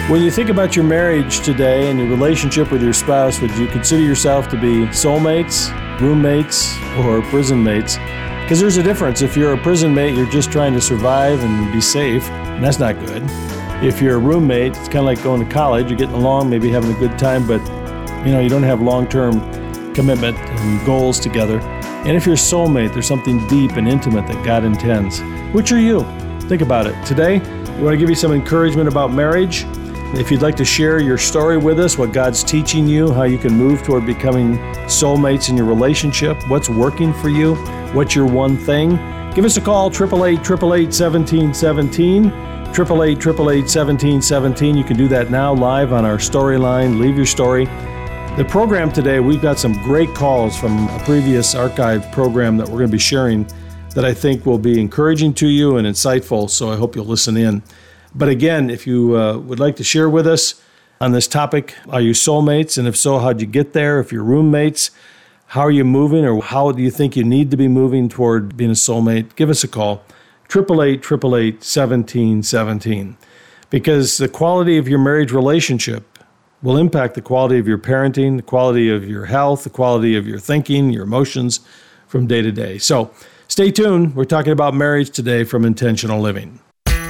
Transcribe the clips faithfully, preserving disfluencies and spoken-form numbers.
When you think about your marriage today and your relationship with your spouse, would you consider yourself to be soulmates, roommates, or prison mates? Because there's a difference. If you're a prison mate, you're just trying to survive and be safe, and that's not good. If you're a roommate, it's kind of like going to college. You're getting along, maybe having a good time, but you know you don't have long-term commitment and goals together. And if you're a soulmate, there's something deep and intimate that God intends. Which are you? Think about it. Today, we want to give you some encouragement about marriage. If you'd like to share your story with us, what God's teaching you, how you can move toward becoming soulmates in your relationship, what's working for you, what's your one thing, give us a call, eight eight eight, eight eight eight, one seven one seven, eight eight eight, eight eight eight, one seven one seven. You can do that now live on our storyline. Leave your story. The program today, we've got some great calls from a previous archived program that we're going to be sharing that I think will be encouraging to you and insightful, so I hope you'll listen in. But again, if you uh, would like to share with us on this topic, are you soulmates? And if so, how'd you get there? If you're roommates, how are you moving, or how do you think you need to be moving toward being a soulmate? Give us a call, eight eight eight, eight eight eight, one seven one seven. Because the quality of your marriage relationship will impact the quality of your parenting, the quality of your health, the quality of your thinking, your emotions from day to day. So stay tuned. We're talking about marriage today from Intentional Living.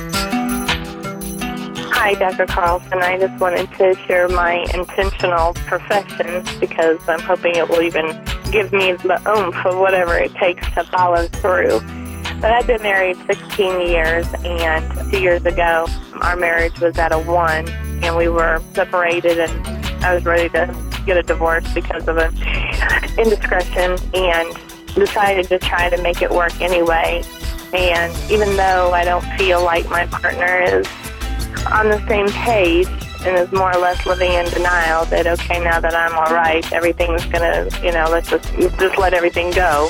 Hi, Doctor Carlson. I just wanted to share my intentional profession because I'm hoping it will even give me the oomph of whatever it takes to follow through. But I've been married sixteen years, and two years ago, our marriage was at a one, and we were separated, and I was ready to get a divorce because of an indiscretion, and decided to try to make it work anyway. And even though I don't feel like my partner is on the same page and is more or less living in denial that, okay, now that I'm all right, everything's going to, you know, let's just, just let everything go.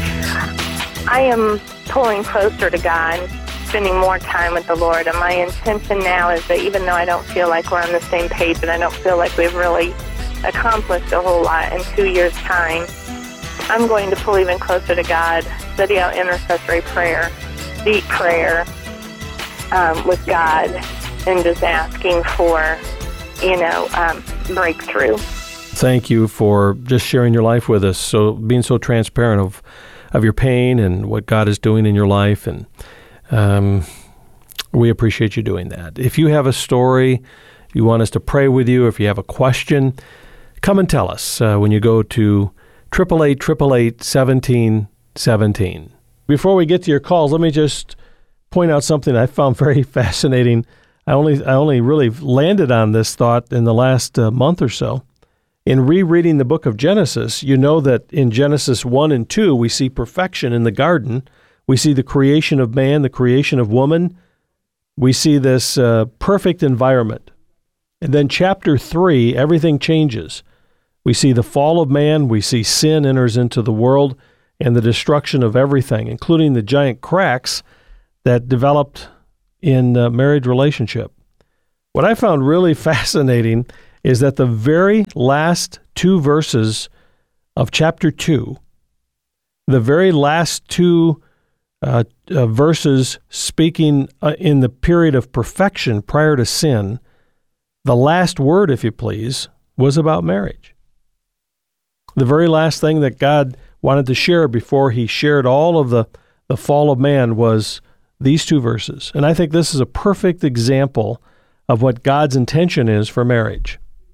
I am pulling closer to God, spending more time with the Lord, and my intention now is that even though I don't feel like we're on the same page and I don't feel like we've really accomplished a whole lot in two years' time, I'm going to pull even closer to God, study out intercessory prayer, deep prayer um, with God, and just asking for, you know, um, breakthrough. Thank you for just sharing your life with us, so being so transparent of of your pain and what God is doing in your life, and um, we appreciate you doing that. If you have a story, if you want us to pray with you, if you have a question, come and tell us uh, when you go to eight eight eight, eight eight eight, one seven one seven. Before we get to your calls, let me just point out something I found very fascinating. I only I only really landed on this thought in the last uh, month or so. In rereading the book of Genesis, you know that in Genesis one and two, we see perfection in the garden. We see the creation of man, the creation of woman. We see this uh, perfect environment. And then chapter three, everything changes. We see the fall of man. We see sin enters into the world and the destruction of everything, including the giant cracks that developed in a marriage relationship. What I found really fascinating is that the very last two verses of chapter two, the very last two uh, uh, verses speaking uh, in the period of perfection prior to sin, the last word, if you please, was about marriage. The very last thing that God wanted to share before he shared all of the, the fall of man was these two verses. And I think this is a perfect example of what God's intention is for marriage.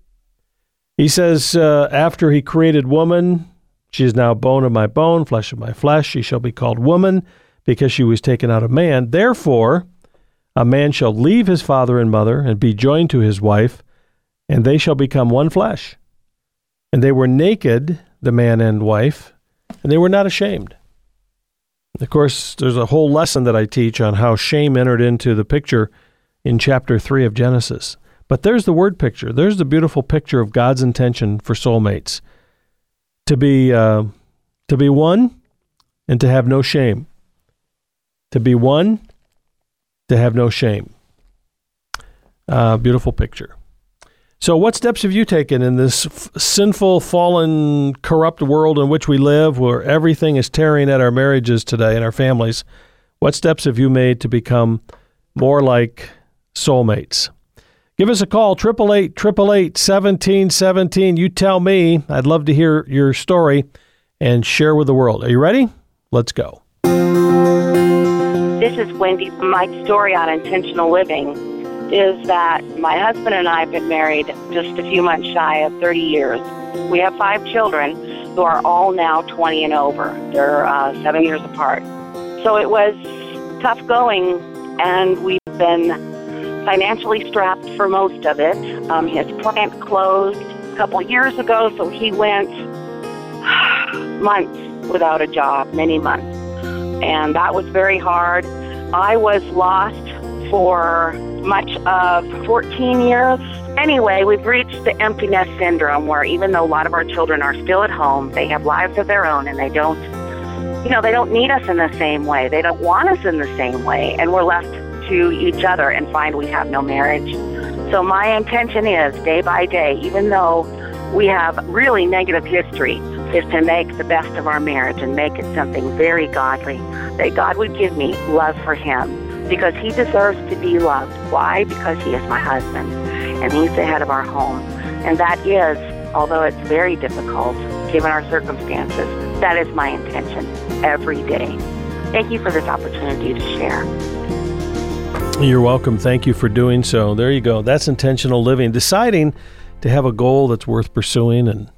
He says, uh, after he created woman, she is now bone of my bone, flesh of my flesh. She shall be called woman because she was taken out of man. Therefore, a man shall leave his father and mother and be joined to his wife, and they shall become one flesh. And they were naked, the man and wife, and they were not ashamed. Of course, there's a whole lesson that I teach on how shame entered into the picture in chapter three of Genesis. But there's the word picture. There's the beautiful picture of God's intention for soulmates. To be uh, to be one and to have no shame. To be one, to have no shame. Uh, beautiful picture. So what steps have you taken in this f- sinful, fallen, corrupt world in which we live, where everything is tearing at our marriages today and our families? What steps have you made to become more like soulmates? Give us a call, eight eight eight, eight eight eight, one seven one seven. You tell me. I'd love to hear your story and share with the world. Are you ready? Let's go. This is Wendy. My story on intentional living is that my husband and I have been married just a few months shy of thirty years. We have five children who are all now twenty and over. They're uh, seven years apart. So it was tough going, and we've been financially strapped for most of it. Um, his plant closed a couple years ago, so he went months without a job, many months. And that was very hard. I was lost for much of fourteen years. Anyway, we've reached the empty nest syndrome where even though a lot of our children are still at home, they have lives of their own and they don't, you know, they don't need us in the same way. They don't want us in the same way. And we're left to each other and find we have no marriage. So my intention is day by day, even though we have really negative history, is to make the best of our marriage and make it something very godly, that God would give me love for him because he deserves to be loved. Why? Because he is my husband and he's the head of our home. And that is, although it's very difficult given our circumstances, that is my intention every day. Thank you for this opportunity to share. You're welcome. Thank you for doing so. There you go. That's intentional living, deciding to have a goal that's worth pursuing. And,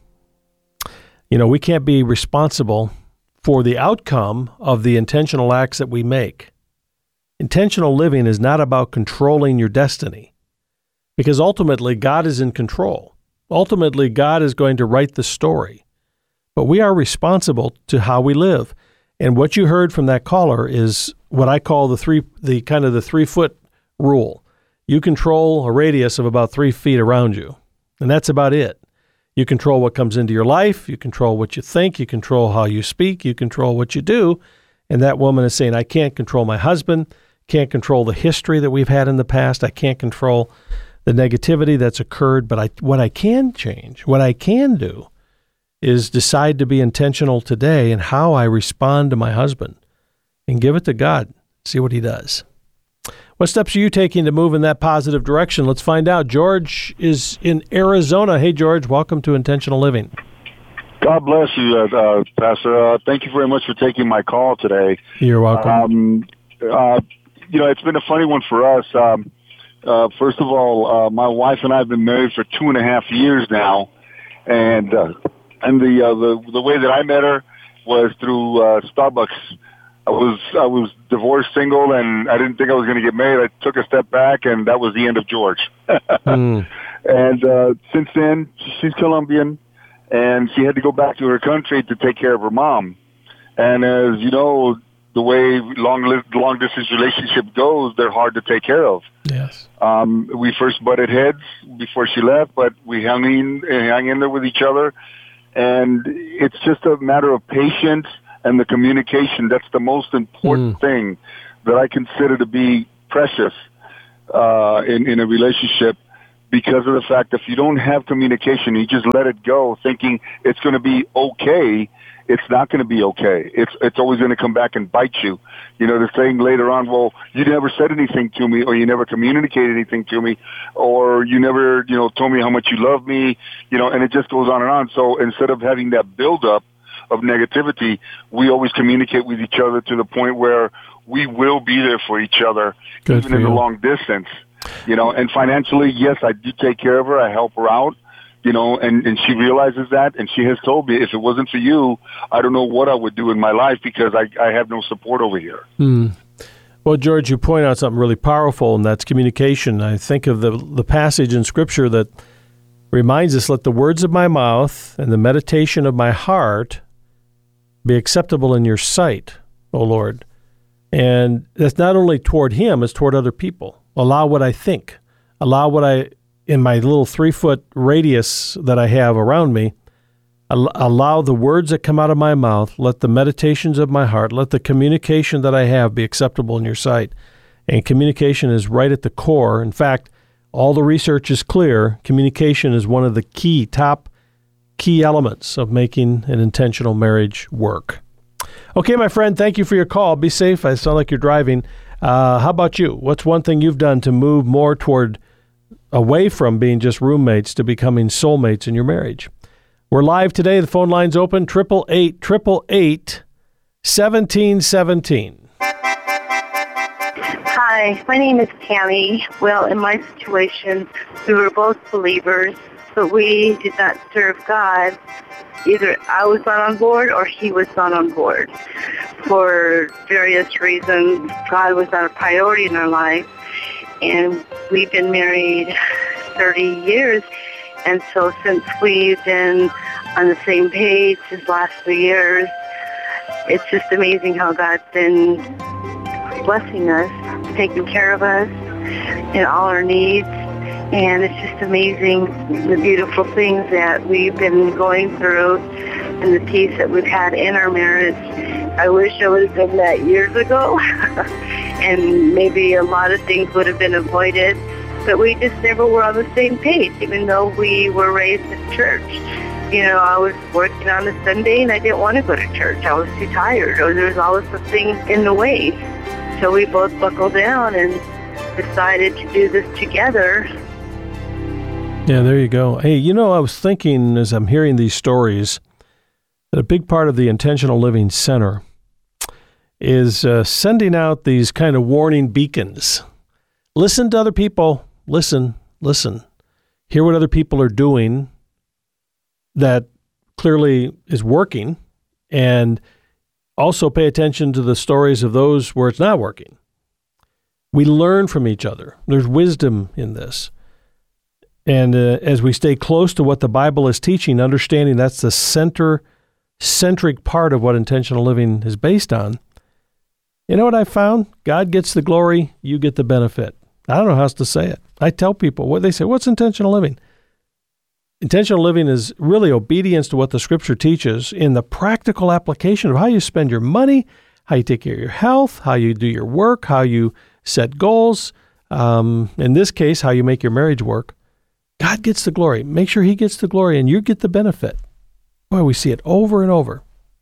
you know, we can't be responsible for the outcome of the intentional acts that we make. Intentional living is not about controlling your destiny, because ultimately God is in control. Ultimately, God is going to write the story. But we are responsible to how we live. And what you heard from that caller is what I call the three, the kind of the three foot rule. You control a radius of about three feet around you, and that's about it. You control what comes into your life. You control what you think. You control how you speak. You control what you do. And that woman is saying, I can't control my husband, can't control the history that we've had in the past. I can't control the negativity that's occurred, but I, what I can change, what I can do is decide to be intentional today in how I respond to my husband and give it to God. See what he does. What steps are you taking to move in that positive direction? Let's find out. George is in Arizona. Hey, George, welcome to Intentional Living. God bless you, uh, uh, Pastor. Uh, thank you very much for taking my call today. You're welcome. Um, uh, you know, it's been a funny one for us. Um, uh, first of all, uh, my wife and I have been married for two and a half years now, and uh, and the, uh, the the way that I met her was through uh, Starbucks. I was I was divorced, single, and I didn't think I was going to get married. I took a step back, and that was the end of George. mm. And uh, since then, she's Colombian, and she had to go back to her country to take care of her mom. And as you know, the way long long distance relationship goes, they're hard to take care of. Yes. Um, we first butted heads before she left, but we hung in hung in there with each other, and it's just a matter of patience. And the communication, that's the most important mm. thing that I consider to be precious uh, in, in a relationship, because of the fact that if you don't have communication, you just let it go thinking it's going to be okay, it's not going to be okay. It's it's always going to come back and bite you. You know, the saying later on, well, you never said anything to me, or you never communicated anything to me, or you never, you know, told me how much you love me, you know, and it just goes on and on. So instead of having that buildup of negativity, we always communicate with each other to the point where we will be there for each other, Good even in the you. long distance. You know, and financially, yes, I do take care of her. I help her out, you know, and, and she realizes that, and she has told me, if it wasn't for you, I don't know what I would do in my life, because I, I have no support over here. Mm. Well, George, you point out something really powerful, and that's communication. I think of the the passage in Scripture that reminds us, let the words of my mouth and the meditation of my heart be acceptable in your sight, O Lord. And that's not only toward him, it's toward other people. Allow what I think. Allow what I, in my little three-foot radius that I have around me, al- allow the words that come out of my mouth, let the meditations of my heart, let the communication that I have be acceptable in your sight. And communication is right at the core. In fact, all the research is clear. Communication is one of the key, top key elements of making an intentional marriage work. Okay, my friend, thank you for your call. Be safe. I sound like you're driving. Uh, how about you? What's one thing you've done to move more toward away from being just roommates to becoming soulmates in your marriage. We're live today. The phone line's open, eight eight eight, eight eight eight, one seven one seven. Hi, my name is Tammy. Well, in my situation, we were both believers, but we did not serve God. Either I was not on board or he was not on board. For various reasons, God was not a priority in our life. And we've been married thirty years. And so since we've been on the same page these last three years, it's just amazing how God's been blessing us, taking care of us in all our needs. And it's just amazing the beautiful things that we've been going through and the peace that we've had in our marriage. I wish I would have done that years ago, and maybe a lot of things would have been avoided, but we just never were on the same page, even though we were raised in church. You know, I was working on a Sunday and I didn't want to go to church. I was too tired, or there was always something in the way. So we both buckled down and decided to do this together. Yeah, there you go. Hey, you know, I was thinking as I'm hearing these stories that a big part of the Intentional Living Center is uh, sending out these kind of warning beacons. Listen to other people. Listen, listen. Hear what other people are doing that clearly is working, and also pay attention to the stories of those where it's not working. We learn from each other. There's wisdom in this. And uh, as we stay close to what the Bible is teaching, understanding that's the center, centric part of what intentional living is based on, you know what I found? God gets the glory, you get the benefit. I don't know how else to say it. I tell people, what they say, what's intentional living? Intentional living is really obedience to what the Scripture teaches in the practical application of how you spend your money, how you take care of your health, how you do your work, how you set goals, um, in this case, how you make your marriage work. God gets the glory. Make sure he gets the glory and you get the benefit. Boy, we see it over and over.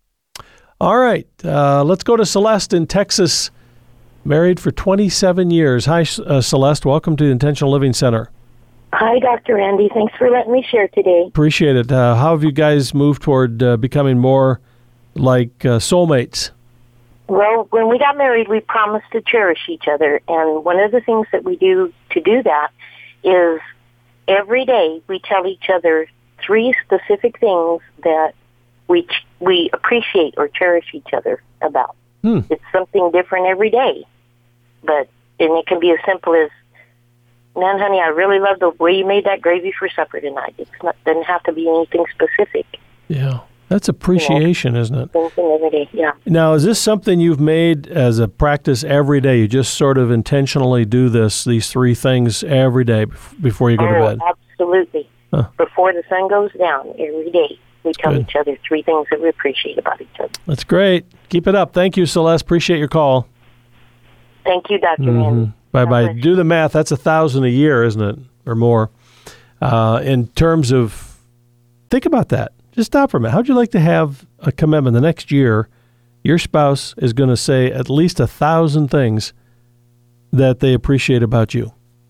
All right, uh, let's go to Celeste in Texas, married for twenty-seven years. Hi, uh, Celeste. Welcome to the Intentional Living Center. Hi, Doctor Randy. Thanks for letting me share today. Appreciate it. Uh, how have you guys moved toward uh, becoming more like uh, soulmates? Well, when we got married, we promised to cherish each other. And one of the things that we do to do that is every day we tell each other three specific things that we ch- we appreciate or cherish each other about. Hmm. It's something different every day. But and it can be as simple as, man, honey, I really love the way you made that gravy for supper tonight. It doesn't have to be anything specific. Yeah, that's appreciation, you know, isn't it? Something every day, yeah. Now, is this something you've made as a practice every day? You just sort of intentionally do this, these three things every day before you go oh, to bed? Absolutely. Huh. Before the sun goes down, every day, we tell Good. each other three things that we appreciate about each other. That's great. Keep it up. Thank you, Celeste. Appreciate your call. Thank you, Doctor Mm-hmm. Randy. Bye-bye. Do the math. That's a thousand a year, isn't it? Or more. Uh, in terms of, think about that. Just stop for a minute. How'd you like to have a commitment the next year? Your spouse is going to say at least a thousand things that they appreciate about you.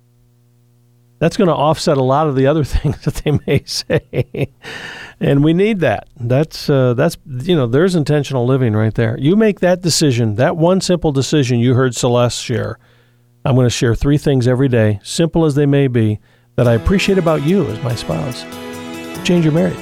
That's going to offset a lot of the other things that they may say. And we need that. That's, uh, that's you know, there's intentional living right there. You make that decision, that one simple decision you heard Celeste share. I'm going to share three things every day, simple as they may be, that I appreciate about you as my spouse. Change your marriage.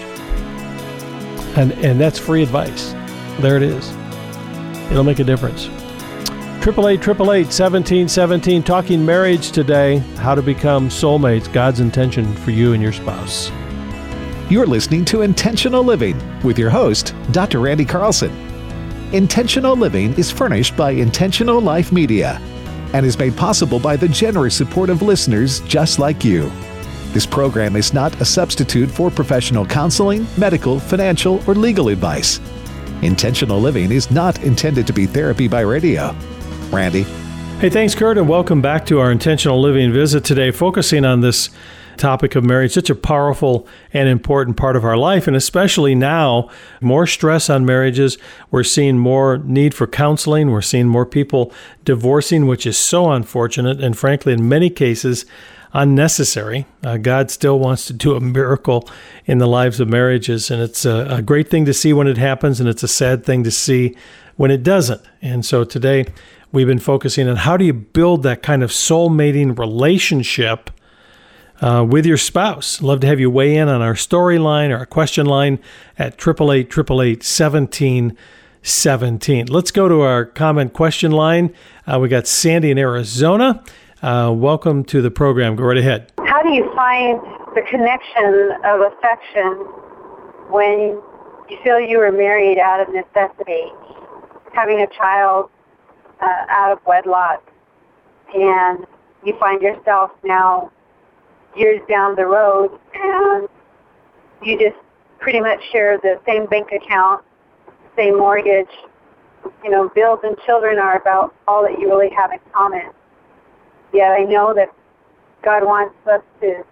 And and that's free advice. There it is. It'll make a difference. eight eight eight, eight eight eight, one seven one seven, talking marriage today, how to become soulmates, God's intention for you and your spouse. You're listening to Intentional Living with your host, Doctor Randy Carlson. Intentional Living is furnished by Intentional Life Media and is made possible by the generous support of listeners just like you. This program is not a substitute for professional counseling, medical, financial, or legal advice. Intentional Living is not intended to be therapy by radio. Randy? Hey, thanks, Kurt, and welcome back to our Intentional Living visit today, focusing on this topic of marriage, such a powerful and important part of our life, and especially now, more stress on marriages. We're seeing more need for counseling. We're seeing more people divorcing, which is so unfortunate, and frankly, in many cases, unnecessary. Uh, God still wants to do a miracle in the lives of marriages, and it's a, a great thing to see when it happens, and it's a sad thing to see when it doesn't. And so today we've been focusing on how do you build that kind of soul-mating relationship uh, with your spouse. Love to have you weigh in on our storyline or our question line at eight eight eight, eight eight eight, one seven one seven. Let's go to our comment question line. Uh, we got Sandy in Arizona. Uh, welcome to the program. Go right ahead. How do you find the connection of affection when you feel you were married out of necessity, having a child uh, out of wedlock, and you find yourself now years down the road and you just pretty much share the same bank account, same mortgage, you know, bills and children are about all that you really have in common. Yet I know that God wants us to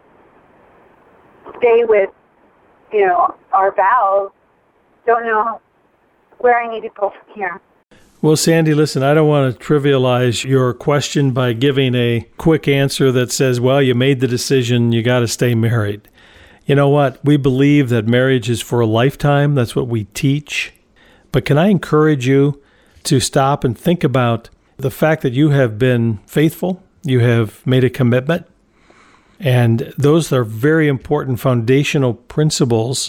stay with, you know, our vows. Don't know where I need to go from here. Well, Sandy, listen, I don't want to trivialize your question by giving a quick answer that says, well, you made the decision, you got to stay married. You know what? We believe that marriage is for a lifetime. That's what we teach. But can I encourage you to stop and think about the fact that you have been faithful, you have made a commitment, and those are very important foundational principles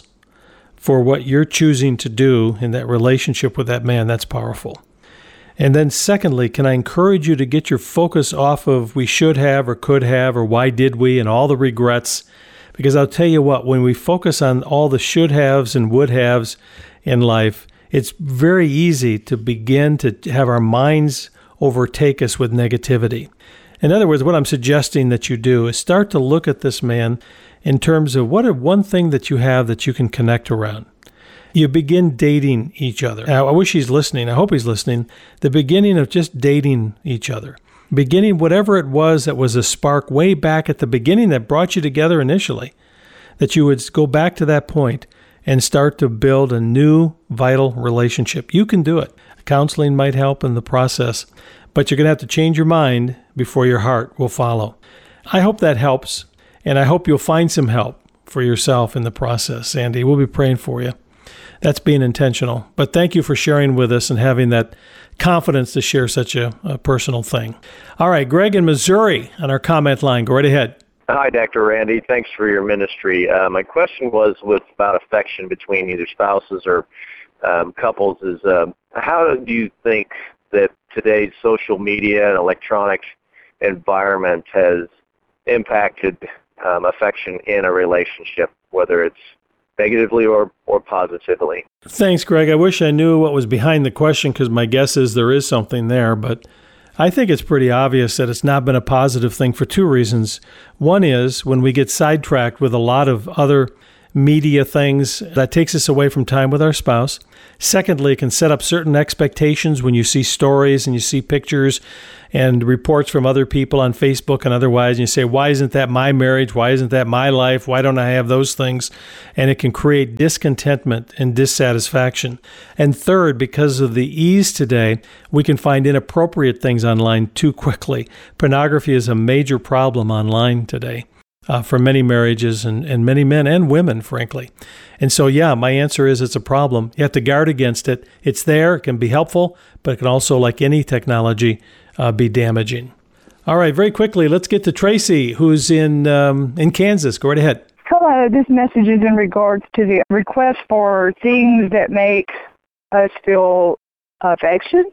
for what you're choosing to do in that relationship with that man. That's powerful. And then secondly, can I encourage you to get your focus off of we should have or could have or why did we and all the regrets? Because I'll tell you what, when we focus on all the should haves and would haves in life, it's very easy to begin to have our minds overtake us with negativity. In other words, what I'm suggesting that you do is start to look at this man in terms of what are one thing that you have that you can connect around. You begin dating each other. Now, I wish he's listening. I hope he's listening. The beginning of just dating each other. Beginning whatever it was that was a spark way back at the beginning that brought you together initially. That you would go back to that point and start to build a new vital relationship. You can do it. Counseling might help in the process, but you're going to have to change your mind before your heart will follow. I hope that helps, and I hope you'll find some help for yourself in the process, Sandy. We'll be praying for you. That's being intentional. But thank you for sharing with us and having that confidence to share such a, a personal thing. All right, Greg in Missouri on our comment line. Go right ahead. Hi, Doctor Randy. Thanks for your ministry. Uh, my question was with about affection between either spouses or um, couples is uh, how do you think that today's social media and electronic environment has impacted um, affection in a relationship, whether it's negatively or, or positively? Thanks, Greg. I wish I knew what was behind the question because my guess is there is something there, but I think it's pretty obvious that it's not been a positive thing for two reasons. One is when we get sidetracked with a lot of other media things, that takes us away from time with our spouse. Secondly, it can set up certain expectations when you see stories and you see pictures and reports from other people on Facebook and otherwise, and you say, why isn't that my marriage? Why isn't that my life? Why don't I have those things? And it can create discontentment and dissatisfaction. And third, because of the ease today, we can find inappropriate things online too quickly. Pornography is a major problem online today. Uh, for many marriages and, and many men and women, frankly. And so, yeah, my answer is it's a problem. You have to guard against it. It's there. It can be helpful, but it can also, like any technology, uh, be damaging. All right, very quickly, let's get to Tracy, who's in um, in Kansas. Go right ahead. Hello, this message is in regards to the request for things that make us feel affection.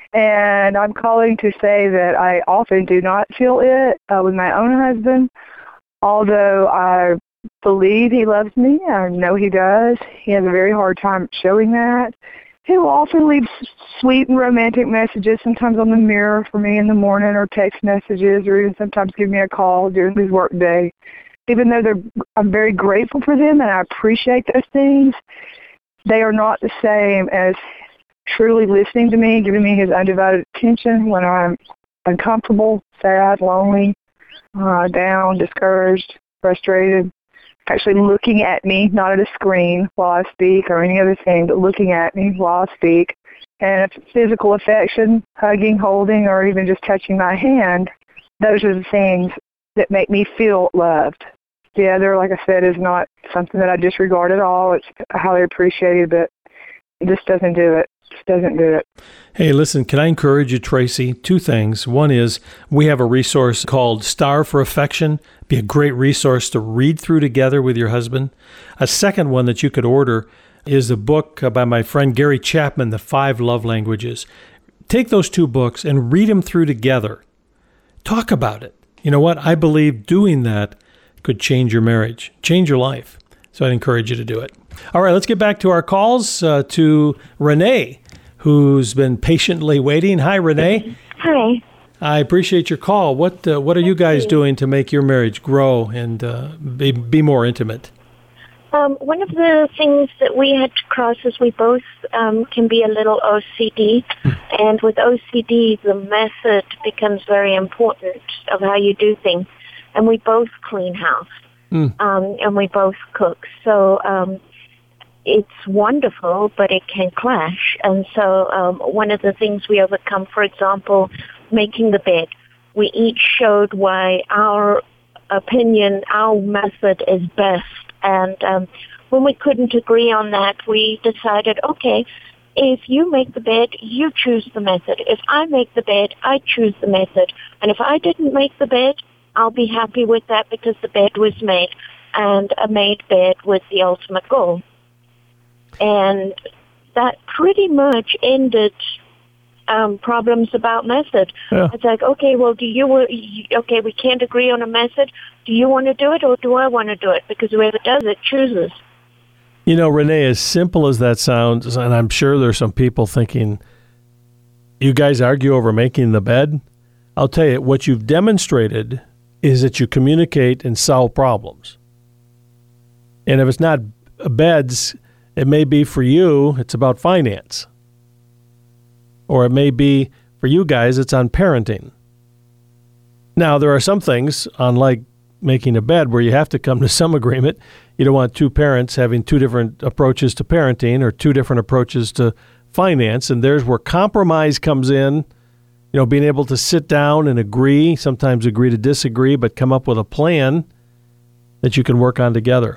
And I'm calling to say that I often do not feel it uh, with my own husband. Although I believe he loves me, I know he does, he has a very hard time showing that. He will often leave sweet and romantic messages, sometimes on the mirror for me in the morning, or text messages, or even sometimes give me a call during his work day. Even though they're, I'm very grateful for them and I appreciate those things, they are not the same as truly listening to me, giving me his undivided attention when I'm uncomfortable, sad, lonely, Uh, down, discouraged, frustrated, actually looking at me, not at a screen while I speak or any other thing, but looking at me while I speak. And if physical affection, hugging, holding, or even just touching my hand, those are the things that make me feel loved. The other, like I said, is not something that I disregard at all. It's highly appreciated, but this doesn't do it. This doesn't do it. Hey, listen, can I encourage you, Tracy? Two things. One is we have a resource called Star for Affection. It'd be a great resource to read through together with your husband. A second one that you could order is a book by my friend Gary Chapman, The Five Love Languages. Take those two books and read them through together. Talk about it. You know what? I believe doing that could change your marriage, change your life. So I'd encourage you to do it. All right, let's get back to our calls uh, to Renee, who's been patiently waiting. Hi, Renee. Hi. I appreciate your call. What uh, what are you guys doing to make your marriage grow and uh, be, be more intimate? Um, one of the things that we had to cross is we both um, can be a little O C D. And with O C D, the method becomes very important of how you do things. And we both clean house. Mm. Um, and we both cook. So um, it's wonderful, but it can clash. And so um, one of the things we overcome, for example, making the bed, we each showed why our opinion, our method is best. And um, when we couldn't agree on that, we decided, okay, if you make the bed, you choose the method. If I make the bed, I choose the method. And if I didn't make the bed, I'll be happy with that because the bed was made. And a made bed was the ultimate goal. And that pretty much ended um, problems about method. Yeah. It's like, okay, well, do you, okay, we can't agree on a method. Do you want to do it or do I want to do it? Because whoever does it chooses. You know, Renee, as simple as that sounds, and I'm sure there's some people thinking, you guys argue over making the bed? I'll tell you, what you've demonstrated is that you communicate and solve problems. And if it's not beds, it may be for you, it's about finance. Or it may be for you guys, it's on parenting. Now, there are some things, unlike making a bed, where you have to come to some agreement. You don't want two parents having two different approaches to parenting or two different approaches to finance. And there's where compromise comes in. You know, being able to sit down and agree, sometimes agree to disagree, but come up with a plan that you can work on together.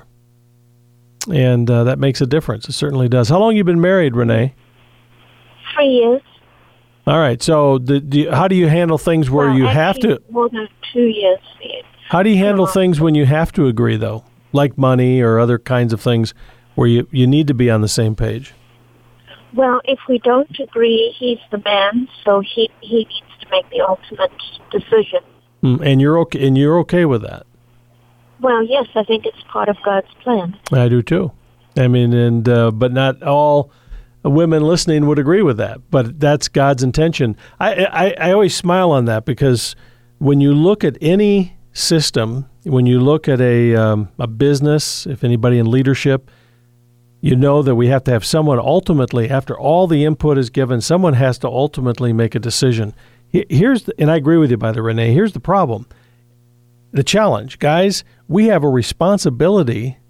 And uh, that makes a difference. It certainly does. How long have you been married, Renee? Three years. All right. So the, do you, how do you handle things where well, you actually, have to? More than two years. How do you handle things when you have to agree, though? Like money or other kinds of things where you, you need to be on the same page? Well, if we don't agree, he's the man, so he he needs to make the ultimate decision. Mm, and you're okay. And you're okay with that? Well, yes, I think it's part of God's plan. I do too. I mean, and uh, but not all women listening would agree with that. But that's God's intention. I I, I always smile on that because when you look at any system, when you look at a um, a business, if anybody in leadership. You know that we have to have someone ultimately, after all the input is given, someone has to ultimately make a decision. Here's the, and I agree with you, by the way, Renee, here's the problem. The challenge. Guys, we have a responsibility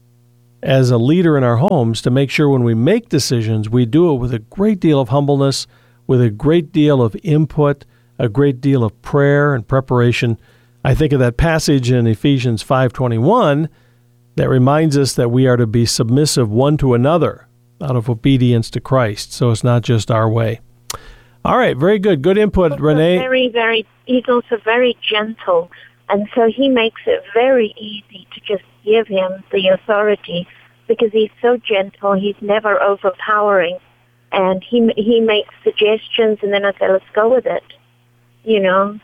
as a leader in our homes to make sure when we make decisions, we do it with a great deal of humbleness, with a great deal of input, a great deal of prayer and preparation. I think of that passage in Ephesians five twenty-one that reminds us that we are to be submissive one to another out of obedience to Christ. So it's not just our way. All right, very good. Good input, he's Renee. Very, very, he's also very gentle. And so he makes it very easy to just give him the authority because he's so gentle. He's never overpowering. And he he makes suggestions, and then I say, let's go with it, you know.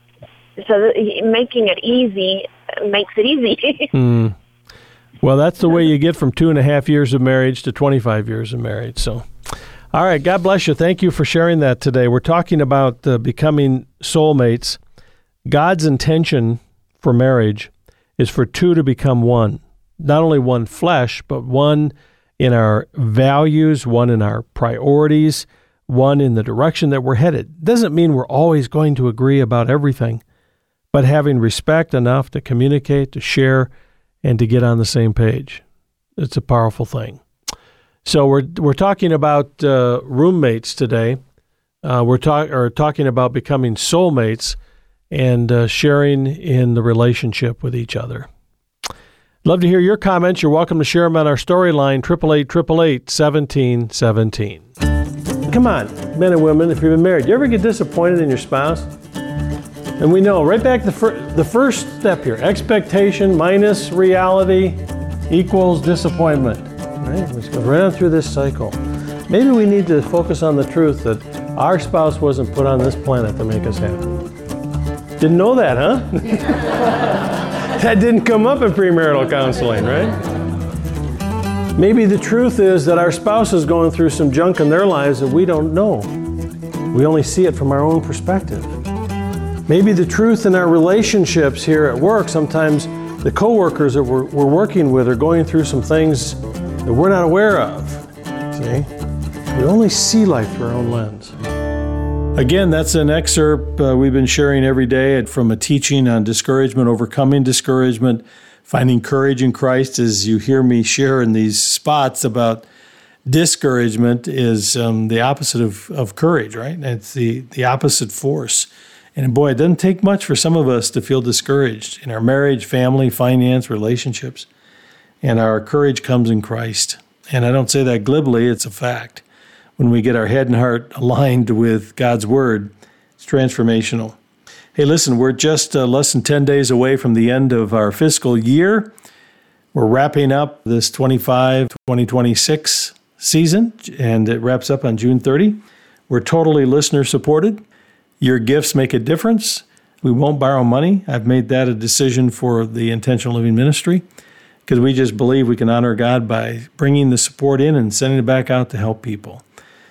So he, making it easy makes it easy. mm. Well, that's the way you get from two and a half years of marriage to twenty-five years of marriage. So, all right. God bless you. Thank you for sharing that today. We're talking about uh, becoming soulmates. God's intention for marriage is for two to become one, not only one flesh, but one in our values, one in our priorities, one in the direction that we're headed. Doesn't mean we're always going to agree about everything, but having respect enough to communicate, to share, and to get on the same page. It's a powerful thing. So we're we're talking about uh, roommates today. Uh, we're talk or talking about becoming soulmates, and uh, sharing in the relationship with each other. Love to hear your comments. You're welcome to share them on our story line, eight eight eight, eight eight eight, one seven one seven. Come on, men and women, if you've been married, you ever get disappointed in your spouse? And we know, right back to the, fir- the first step here, expectation minus reality equals disappointment. Right? Let's go right on through this cycle. Maybe we need to focus on the truth that our spouse wasn't put on this planet to make us happy. Didn't know that, huh? That didn't come up in premarital counseling, right? Maybe the truth is that our spouse is going through some junk in their lives that we don't know. We only see it from our own perspective. Maybe the truth in our relationships here at work, sometimes the coworkers that we're, we're working with are going through some things that we're not aware of. See? We only see life through our own lens. Again, that's an excerpt uh, we've been sharing every day from a teaching on discouragement, overcoming discouragement, finding courage in Christ. As you hear me share in these spots about discouragement is um, the opposite of, of courage, right? It's the, the opposite force. And boy, it doesn't take much for some of us to feel discouraged in our marriage, family, finance, relationships. And our courage comes in Christ. And I don't say that glibly, it's a fact. When we get our head and heart aligned with God's Word, it's transformational. Hey, listen, we're just uh, less than ten days away from the end of our fiscal year. We're wrapping up this twenty-five twenty twenty-six season, and it wraps up on June thirtieth. We're totally listener-supported. Your gifts make a difference. We won't borrow money. I've made that a decision for the Intentional Living Ministry because we just believe we can honor God by bringing the support in and sending it back out to help people.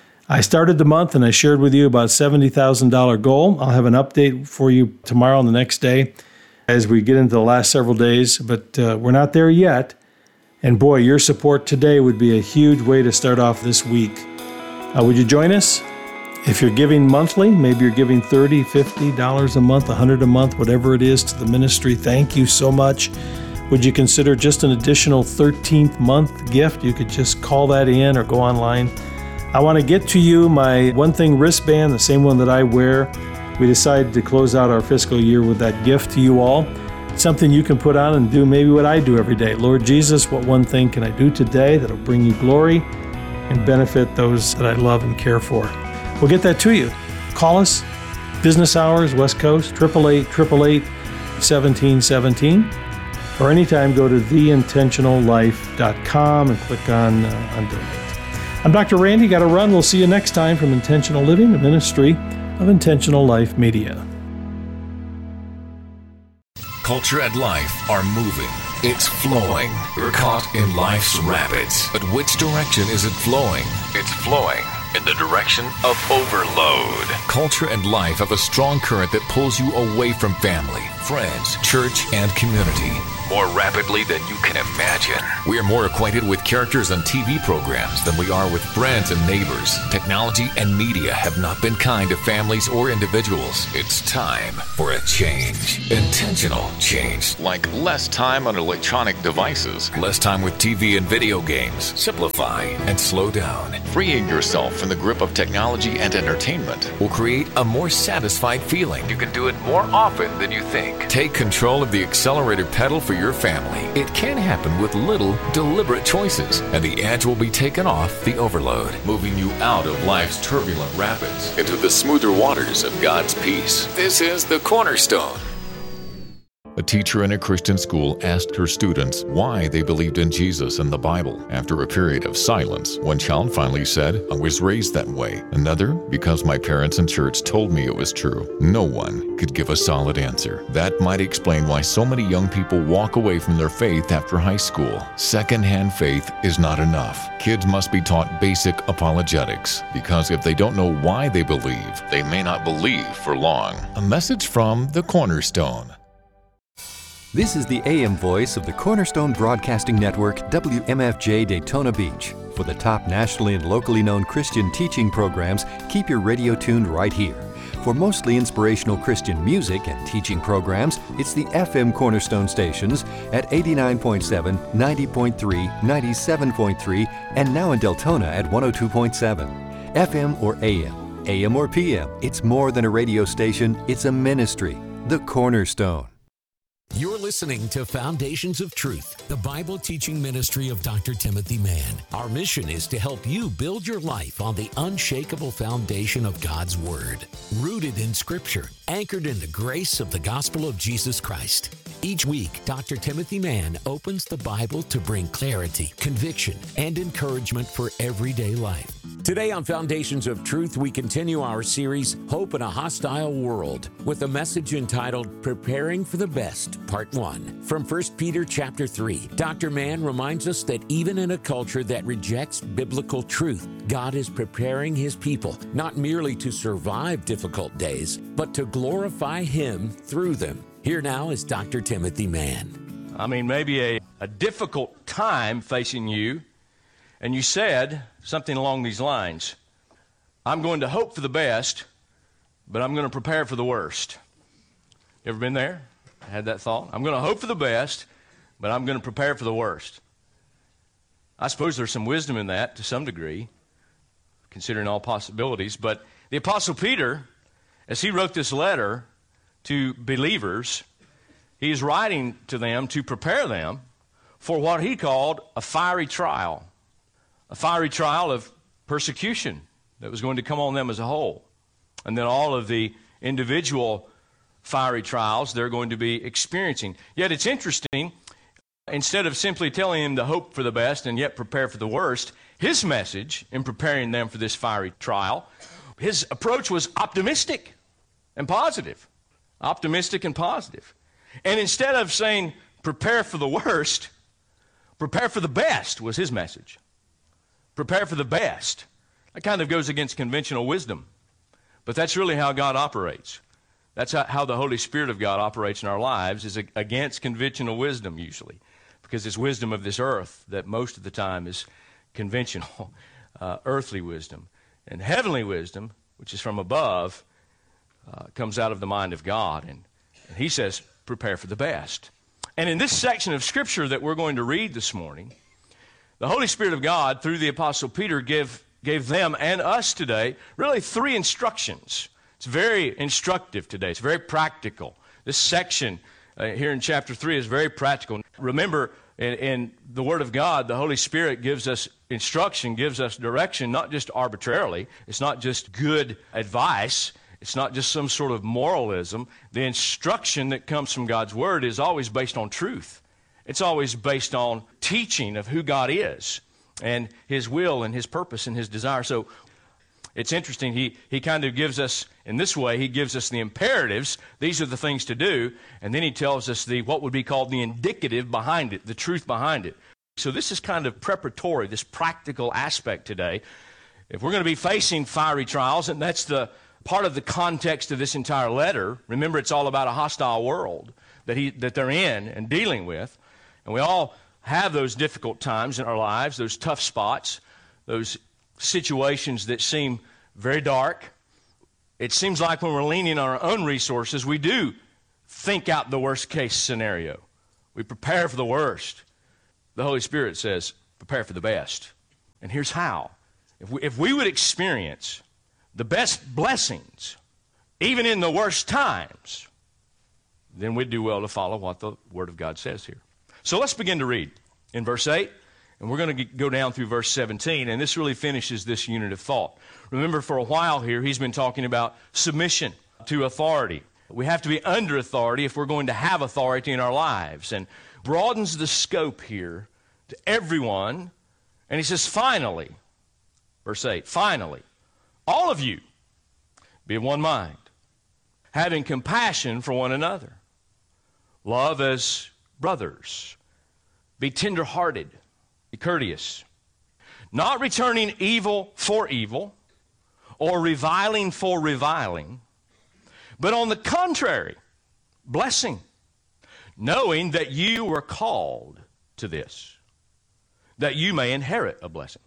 I started the month and I shared with you about seventy thousand dollars goal. I'll have an update for you tomorrow and the next day as we get into the last several days, but uh, we're not there yet. And boy, your support today would be a huge way to start off this week. Uh, would you join us? If you're giving monthly, maybe you're giving thirty dollars, fifty dollars a month, one hundred dollars a month, whatever it is to the ministry, thank you so much. Would you consider just an additional thirteenth month gift? You could just call that in or go online. I want to get to you my One Thing wristband, the same one that I wear. We decided to close out our fiscal year with that gift to you all. It's something you can put on and do maybe what I do every day. Lord Jesus, what one thing can I do today that'll bring you glory and benefit those that I love and care for? We'll get that to you. Call us, business hours, West Coast, eight eight eight, eight eight eight, one seven one seven, or anytime go to the intentional life dot com and click on, uh, on donate. I'm Doctor Randy, got to run. We'll see you next time from Intentional Living, the ministry of Intentional Life Media. Culture and life are moving. It's flowing. We're caught in life's rapids. But which direction is it flowing? It's flowing in the direction of overload. Culture and life have a strong current that pulls you away from family, friends, church, and community more rapidly than you can imagine. We are more acquainted with characters on T V programs than we are with friends and neighbors. Technology and media have not been kind to families or individuals. It's time for a change. Intentional change. Like less time on electronic devices, less time with T V and video games. Simplify and slow down. Freeing yourself from the grip of technology and entertainment will create a more satisfied feeling. You can do it more often than you think. Take control of the accelerator pedal for your family. It can happen with little deliberate choices, and the edge will be taken off the overload, moving you out of life's turbulent rapids into the smoother waters of God's peace. This is the Cornerstone. A teacher in a Christian school asked her students why they believed in Jesus and the Bible. After a period of silence, one child finally said, "I was raised that way." Another, "Because my parents and church told me it was true." No one could give a solid answer. That might explain why so many young people walk away from their faith after high school. Secondhand faith is not enough. Kids must be taught basic apologetics, because if they don't know why they believe, they may not believe for long. A message from the Cornerstone. This is the A M voice of the Cornerstone Broadcasting Network, W M F J Daytona Beach. For the top nationally and locally known Christian teaching programs, keep your radio tuned right here. For mostly inspirational Christian music and teaching programs, it's the F M Cornerstone stations at eighty-nine point seven, ninety point three, ninety-seven point three, and now in Deltona at one oh two point seven. F M or A M, A M or P M, it's more than a radio station, it's a ministry. The Cornerstone. You're listening to Foundations of Truth, the Bible teaching ministry of Doctor Timothy Mann. Our mission is to help you build your life on the unshakable foundation of God's Word, rooted in Scripture, anchored in the grace of the gospel of Jesus Christ. Each week, Doctor Timothy Mann opens the Bible to bring clarity, conviction, and encouragement for everyday life. Today on Foundations of Truth, we continue our series, Hope in a Hostile World, with a message entitled Preparing for the Best, Part one. From First Peter chapter three, Doctor Mann reminds us that even in a culture that rejects biblical truth, God is preparing His people not merely to survive difficult days, but to glorify Him through them. Here now is Doctor Timothy Mann. I mean, maybe a, a difficult time facing you, and you said something along these lines. I'm going to hope for the best, but I'm going to prepare for the worst. You ever been there? Had that thought? I'm going to hope for the best, but I'm going to prepare for the worst. I suppose there's some wisdom in that to some degree, considering all possibilities. But the Apostle Peter, as he wrote this letter to believers, he is writing to them to prepare them for what he called a fiery trial, a fiery trial of persecution that was going to come on them as a whole. And then all of the individual fiery trials they're going to be experiencing. Yet it's interesting, instead of simply telling them to hope for the best and yet prepare for the worst, his message in preparing them for this fiery trial, his approach was optimistic and positive. Optimistic and positive. And instead of saying, prepare for the worst, prepare for the best was his message. Prepare for the best. That kind of goes against conventional wisdom. But that's really how God operates. That's how the Holy Spirit of God operates in our lives, is against conventional wisdom usually. Because it's wisdom of this earth that most of the time is conventional, uh, earthly wisdom. And heavenly wisdom, which is from above, Uh, comes out of the mind of God, and, and he says, prepare for the best. And in this section of Scripture that we're going to read this morning, the Holy Spirit of God, through the Apostle Peter, give, gave them and us today really three instructions. It's very instructive today. It's very practical. This section uh, here in chapter three is very practical. Remember, in, in the Word of God, the Holy Spirit gives us instruction, gives us direction, not just arbitrarily. It's not just good advice. It's not just some sort of moralism. The instruction that comes from God's Word is always based on truth. It's always based on teaching of who God is and His will and His purpose and His desire. So it's interesting. He, he kind of gives us, in this way, He gives us the imperatives. These are the things to do. And then He tells us the what would be called the indicative behind it, the truth behind it. So this is kind of preparatory, this practical aspect today. If we're going to be facing fiery trials, and that's the part of the context of this entire letter. Remember, it's all about a hostile world that he that they're in and dealing with. And we all have those difficult times in our lives, those tough spots, those situations that seem very dark. It seems like when we're leaning on our own resources, we do think out the worst case scenario. We prepare for the worst. The Holy Spirit says, prepare for the best. And here's how. If we, if we would experience the best blessings, even in the worst times, then we'd do well to follow what the Word of God says here. So let's begin to read in verse eight, and we're going to go down through verse seventeen, and this really finishes this unit of thought. Remember, for a while here, he's been talking about submission to authority. We have to be under authority if we're going to have authority in our lives, and broadens the scope here to everyone. And he says, finally, verse eight, finally, all of you be of one mind, having compassion for one another. Love as brothers. Be tender-hearted. Be courteous. Not returning evil for evil or reviling for reviling, but on the contrary, blessing, knowing that you were called to this, that you may inherit a blessing.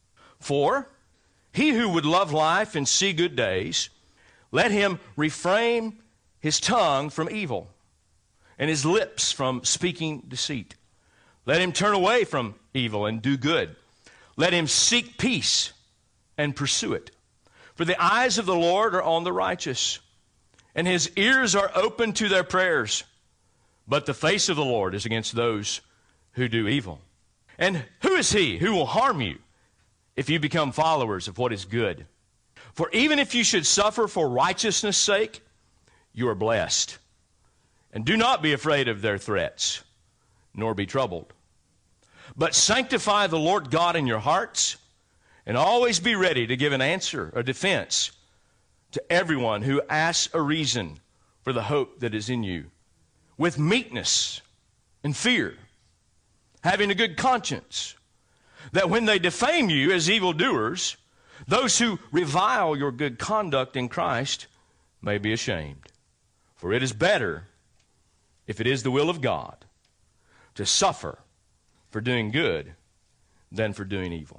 For he who would love life and see good days, let him refrain his tongue from evil and his lips from speaking deceit. Let him turn away from evil and do good. Let him seek peace and pursue it. For the eyes of the Lord are on the righteous, and his ears are open to their prayers. But the face of the Lord is against those who do evil. And who is he who will harm you if you become followers of what is good? For even if you should suffer for righteousness' sake, you are blessed. And do not be afraid of their threats, nor be troubled. But sanctify the Lord God in your hearts, and always be ready to give an answer, a defense, to everyone who asks a reason for the hope that is in you, with meekness and fear, having a good conscience, that when they defame you as evildoers, those who revile your good conduct in Christ may be ashamed. For it is better, if it is the will of God, to suffer for doing good than for doing evil.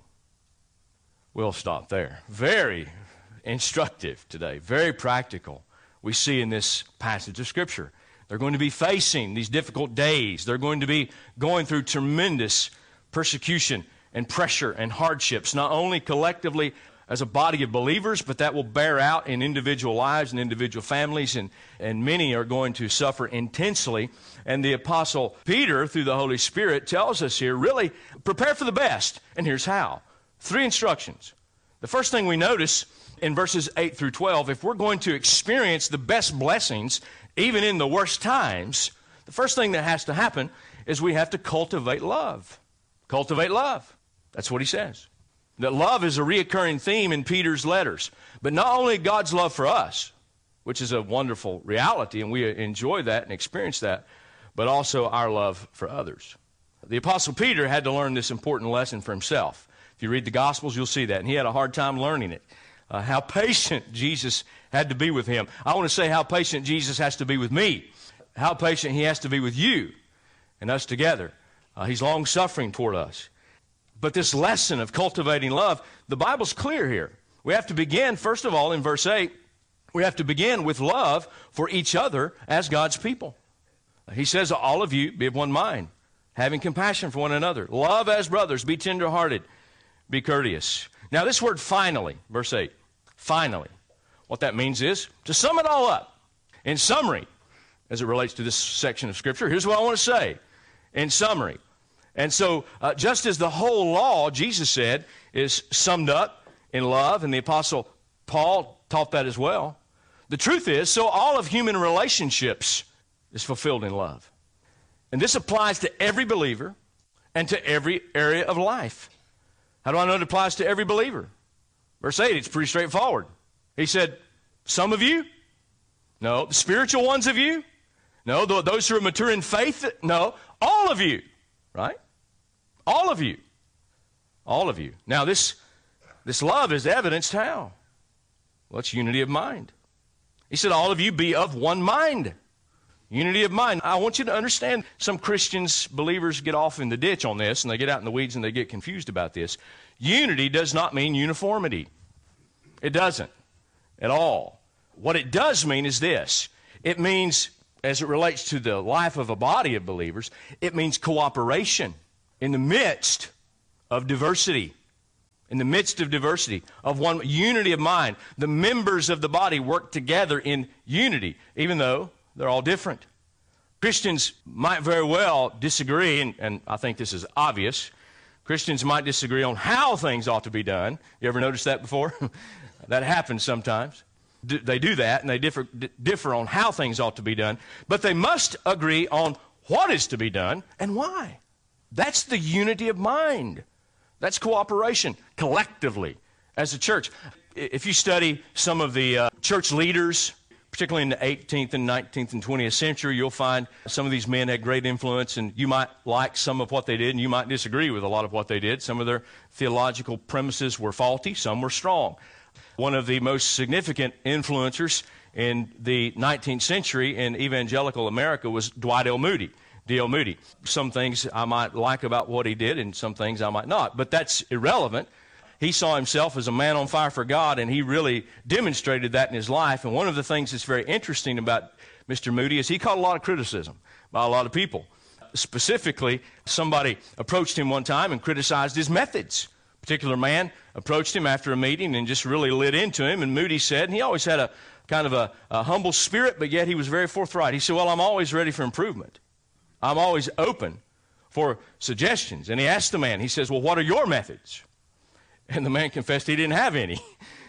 We'll stop there. Very instructive today, very practical. We see in this passage of Scripture. They're going to be facing these difficult days. They're going to be going through tremendous persecution and pressure and hardships, not only collectively as a body of believers, but that will bear out in individual lives and individual families, and, and many are going to suffer intensely. And the Apostle Peter, through the Holy Spirit, tells us here, really, prepare for the best. And here's how. Three instructions. The first thing we notice in verses eight through twelve, if we're going to experience the best blessings, even in the worst times, the first thing that has to happen is we have to cultivate love. Cultivate love. That's what he says. That love is a reoccurring theme in Peter's letters. But not only God's love for us, which is a wonderful reality, and we enjoy that and experience that, but also our love for others. The Apostle Peter had to learn this important lesson for himself. If you read the Gospels, you'll see that. And he had a hard time learning it. Uh, how patient Jesus had to be with him. I want to say how patient Jesus has to be with me. How patient he has to be with you and us together. Uh, he's long-suffering toward us. But this lesson of cultivating love, the Bible's clear here. We have to begin, first of all, in verse eight, we have to begin with love for each other as God's people. He says, all of you be of one mind, having compassion for one another. Love as brothers, be tenderhearted, be courteous. Now this word finally, verse eight, finally, what that means is, to sum it all up, in summary, as it relates to this section of Scripture, here's what I want to say, in summary. And so, uh, just as the whole law, Jesus said, is summed up in love, and the Apostle Paul taught that as well, the truth is, so all of human relationships is fulfilled in love. And this applies to every believer and to every area of life. How do I know it applies to every believer? Verse eight, it's pretty straightforward. He said, some of you? No. The spiritual ones of you? No. Those who are mature in faith? No. All of you. Right? All of you. All of you. Now, this, this love is evidenced how? Well, it's unity of mind. He said, all of you be of one mind. Unity of mind. I want you to understand, some Christians, believers, get off in the ditch on this, and they get out in the weeds and they get confused about this. Unity does not mean uniformity. It doesn't at all. What it does mean is this. It means, as it relates to the life of a body of believers, it means cooperation in the midst of diversity. In the midst of diversity, of one unity of mind. The members of the body work together in unity, even though they're all different. Christians might very well disagree, and, and I think this is obvious. Christians might disagree on how things ought to be done. You ever noticed that before? That happens sometimes. D- they do that, and they differ, d- differ on how things ought to be done. But they must agree on what is to be done and why. That's the unity of mind. That's cooperation collectively as a church. If you study some of the uh, church leaders, particularly in the eighteenth and nineteenth and twentieth century, you'll find some of these men had great influence, and you might like some of what they did, and you might disagree with a lot of what they did. Some of their theological premises were faulty, some were strong. One of the most significant influencers in the nineteenth century in evangelical America was Dwight L. Moody. D L. Moody. Some things I might like about what he did, and some things I might not. But that's irrelevant. He saw himself as a man on fire for God, and he really demonstrated that in his life. And one of the things that's very interesting about Mister Moody is he caught a lot of criticism by a lot of people. Specifically, somebody approached him one time and criticized his methods. A particular man approached him after a meeting and just really lit into him. And Moody said, and he always had a, kind of a, a humble spirit, but yet he was very forthright. He said, well, I'm always ready for improvement. I'm always open for suggestions. And he asked the man, he says, well, what are your methods? And the man confessed he didn't have any.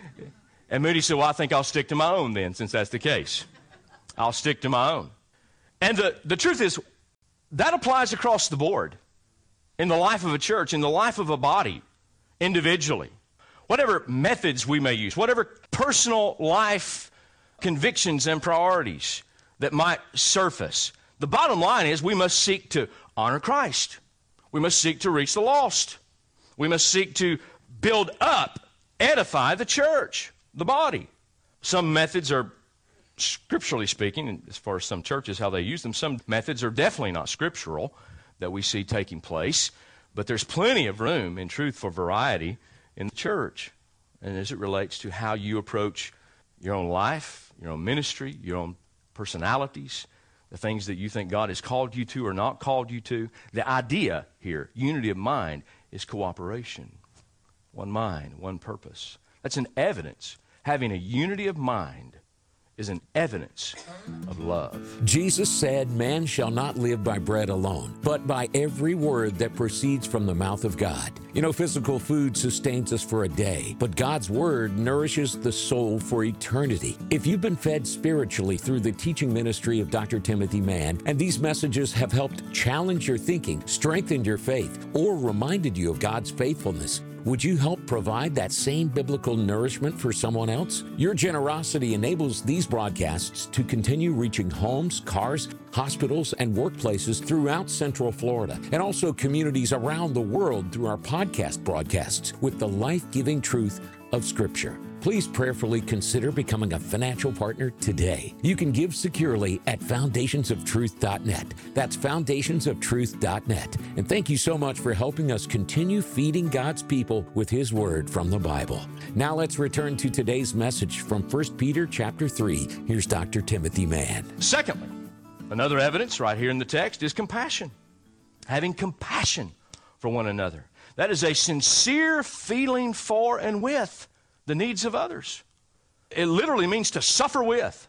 And Moody said, well, I think I'll stick to my own then, since that's the case. I'll stick to my own. And the, the truth is, that applies across the board in the life of a church, in the life of a body, individually. Whatever methods we may use, whatever personal life convictions and priorities that might surface, the bottom line is we must seek to honor Christ. We must seek to reach the lost. We must seek to build up, edify the church, the body. Some methods are, scripturally speaking, as far as some churches, how they use them, some methods are definitely not scriptural that we see taking place, but there's plenty of room, in truth, for variety in the church. And as it relates to how you approach your own life, your own ministry, your own personalities, the things that you think God has called you to or not called you to, the idea here, unity of mind, is cooperation. One mind, one purpose. That's an evidence. Having a unity of mind is an evidence of love. Jesus said, man shall not live by bread alone, but by every word that proceeds from the mouth of God. You know, physical food sustains us for a day, but God's word nourishes the soul for eternity. If you've been fed spiritually through the teaching ministry of Doctor Timothy Mann, and these messages have helped challenge your thinking, strengthened your faith, or reminded you of God's faithfulness, would you help provide that same biblical nourishment for someone else? Your generosity enables these broadcasts to continue reaching homes, cars, hospitals, and workplaces throughout Central Florida, and also communities around the world through our podcast broadcasts with the life-giving truth of Scripture. Please prayerfully consider becoming a financial partner today. You can give securely at foundations of truth dot net. That's foundations of truth dot net. And thank you so much for helping us continue feeding God's people with His Word from the Bible. Now let's return to today's message from First Peter chapter three. Here's Doctor Timothy Mann. Secondly, another evidence right here in the text is compassion. Having compassion for one another. That is a sincere feeling for and with the needs of others. It literally means to suffer with.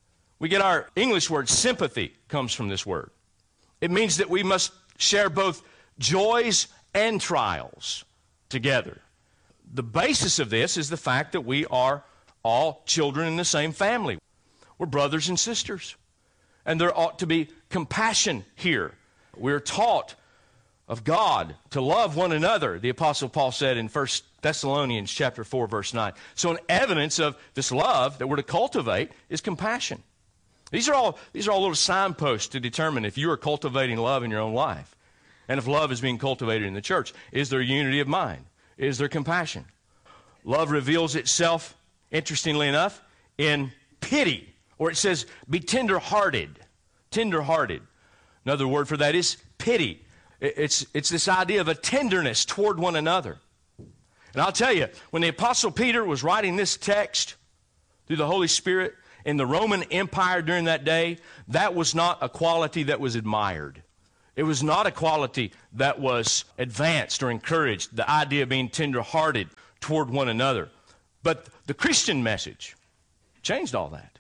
We get our English word sympathy comes from this word. It means that we must share both joys and trials together. The basis of this is the fact that we are all children in the same family. We're brothers and sisters. And there ought to be compassion here. We're taught of God to love one another, the Apostle Paul said in First Thessalonians chapter four, verse nine. So an evidence of this love that we're to cultivate is compassion. These are all these are all little signposts to determine if you are cultivating love in your own life. And if love is being cultivated in the church. Is there unity of mind? Is there compassion? Love reveals itself, interestingly enough, in pity. Or it says, be tender-hearted. Tender-hearted. Another word for that is pity. It's, it's this idea of a tenderness toward one another. And I'll tell you, when the Apostle Peter was writing this text through the Holy Spirit in the Roman Empire during that day, that was not a quality that was admired. It was not a quality that was advanced or encouraged, the idea of being tender-hearted toward one another. But the Christian message changed all that.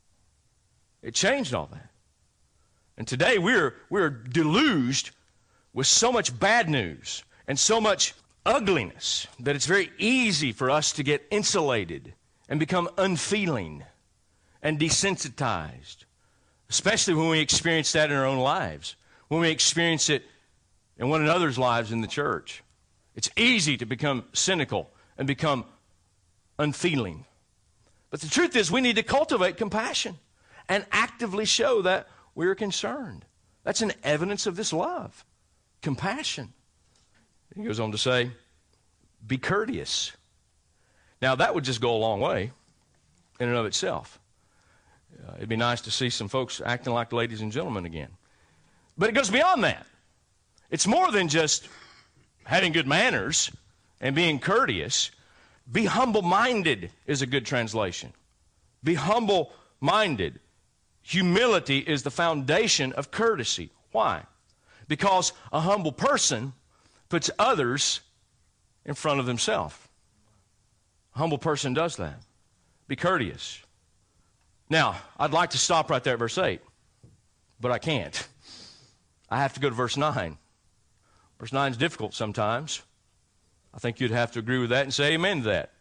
It changed all that. And today we're, we're deluged with so much bad news and so much ugliness that it's very easy for us to get insulated and become unfeeling and desensitized, especially when we experience that in our own lives, when we experience it in one another's lives in the church. It's easy to become cynical and become unfeeling. But the truth is we need to cultivate compassion and actively show that we're concerned. That's an evidence of this love. Compassion. He goes on to say, be courteous. Now, that would just go a long way in and of itself. Uh, it'd be nice to see some folks acting like ladies and gentlemen again. But it goes beyond that. It's more than just having good manners and being courteous. Be humble-minded is a good translation. Be humble-minded. Humility is the foundation of courtesy. Why? Because a humble person puts others in front of themselves. A humble person does that. Be courteous. Now, I'd like to stop right there at verse eight, but I can't. I have to go to verse nine. Verse nine is difficult sometimes. I think you'd have to agree with that and say amen to that.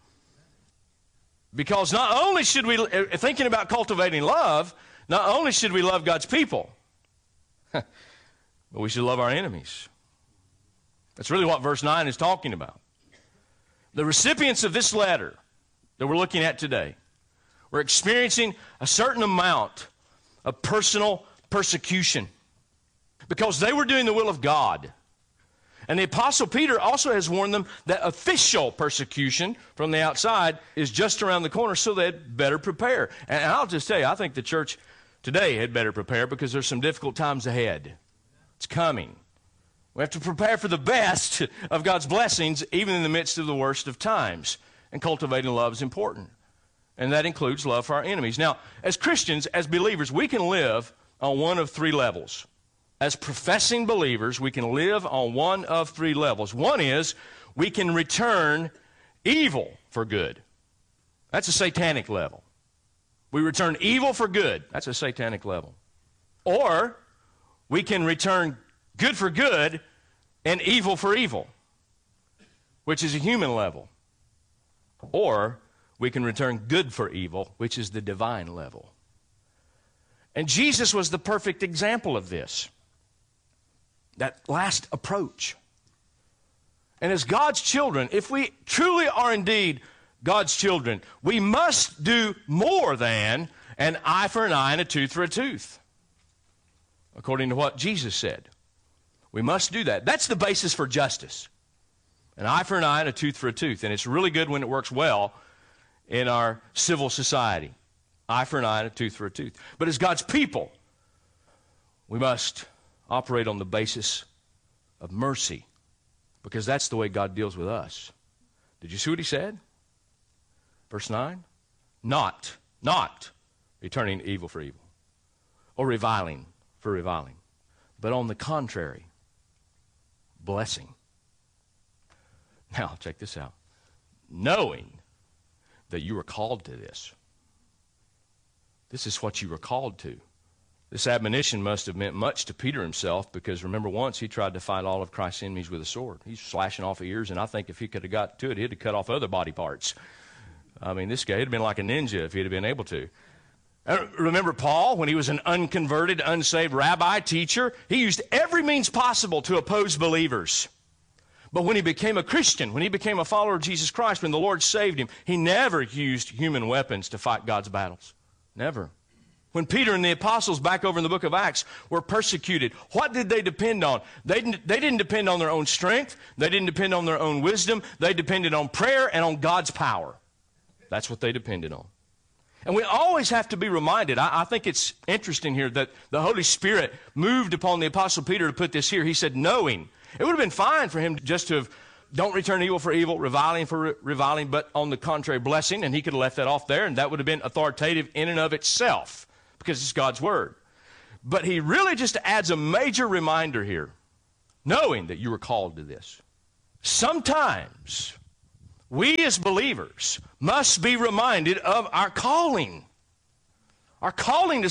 Because not only should we, thinking about cultivating love, not only should we love God's people, but we should love our enemies. That's really what verse nine is talking about. The recipients of this letter that we're looking at today were experiencing a certain amount of personal persecution because they were doing the will of God. And the Apostle Peter also has warned them that official persecution from the outside is just around the corner, so they'd better prepare. And I'll just tell you, I think the church today had better prepare because there's some difficult times ahead. It's coming. We have to prepare for the best of God's blessings, even in the midst of the worst of times. And cultivating love is important. And that includes love for our enemies. Now, as Christians, as believers, we can live on one of three levels. As professing believers, we can live on one of three levels. One is we can return evil for good. That's a satanic level. We return evil for good. That's a satanic level. Or we can return good for good and evil for evil, which is a human level. Or we can return good for evil, which is the divine level. And Jesus was the perfect example of this. That last approach. And as God's children, if we truly are indeed God's children, we must do more than an eye for an eye and a tooth for a tooth, according to what Jesus said. We must do that. That's the basis for justice. An eye for an eye and a tooth for a tooth. And it's really good when it works well in our civil society. Eye for an eye and a tooth for a tooth. But as God's people, we must operate on the basis of mercy, because that's the way God deals with us. Did you see what he said? Verse nine? Not, not returning evil for evil, or reviling for reviling, but on the contrary, blessing. Now, check this out. Knowing that you were called to this. This is what you were called to. This admonition must have meant much to Peter himself, because remember, once he tried to fight all of Christ's enemies with a sword. He's slashing off ears, and I think if he could have got to it, he'd have cut off other body parts. I mean, this guy would have been like a ninja if he'd have been able to. Remember Paul, when he was an unconverted, unsaved rabbi, teacher, he used every means possible to oppose believers. But when he became a Christian, when he became a follower of Jesus Christ, when the Lord saved him, he never used human weapons to fight God's battles. Never. When Peter and the apostles back over in the book of Acts were persecuted, what did they depend on? They didn't, they didn't depend on their own strength. They didn't depend on their own wisdom. They depended on prayer and on God's power. That's what they depended on. And we always have to be reminded, I, I think it's interesting here that the Holy Spirit moved upon the Apostle Peter to put this here. He said, knowing. It would have been fine for him just to have, don't return evil for evil, reviling for re- reviling, but on the contrary, blessing, and he could have left that off there, and that would have been authoritative in and of itself, because it's God's word. But he really just adds a major reminder here, knowing that you were called to this. Sometimes we as believers must be reminded of our calling. Our calling to